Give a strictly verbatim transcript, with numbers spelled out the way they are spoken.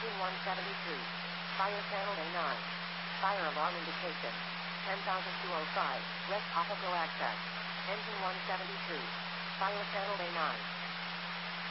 Engine one seventy-three. Fire channel A nine. Fire alarm indication. ten thousand two oh five. Rest off of go access. Engine one seventy-three. Fire channel A nine.